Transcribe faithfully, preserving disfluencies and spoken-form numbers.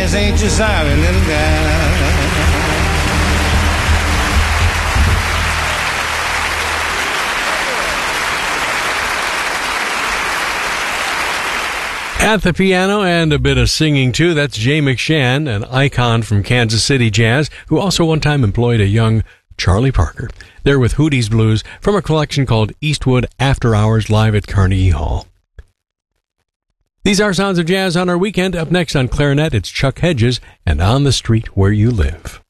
Jazz ain't just out in them guys. At the piano and a bit of singing, too, that's Jay McShann, an icon from Kansas City jazz, who also one time employed a young Charlie Parker. They're with Hootie's Blues from a collection called Eastwood After Hours live at Carnegie Hall. These are Sounds of Jazz on our weekend. Up next on clarinet, it's Chuck Hedges and On the Street Where You Live.